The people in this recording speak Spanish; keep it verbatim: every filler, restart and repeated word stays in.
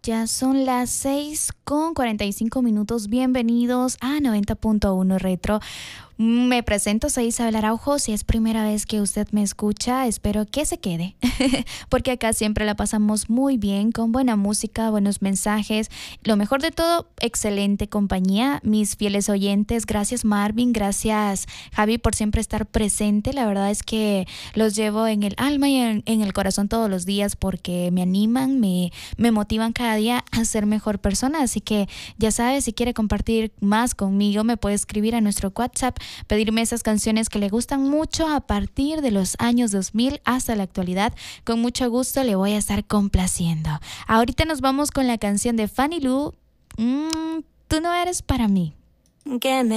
Ya son las seis con cuarenta y cinco minutos. Bienvenidos a noventa punto uno Retro. Me presento, soy Isabel Araujo. Si es primera vez que usted me escucha, espero que se quede, porque acá siempre la pasamos muy bien, con buena música, buenos mensajes. Lo mejor de todo, excelente compañía. Mis fieles oyentes, gracias Marvin, gracias Javi por siempre estar presente. La verdad es que los llevo en el alma y en, en el corazón todos los días, porque me animan, me, me motivan cada día a ser mejor persona. Así que ya sabes, si quiere compartir más conmigo, me puede escribir a nuestro WhatsApp, pedirme esas canciones que le gustan mucho a partir de los años dos mil hasta la actualidad. Con mucho gusto le voy a estar complaciendo. Ahorita nos vamos con la canción de Fanny Lu, mm, Tú no eres para mí. Que me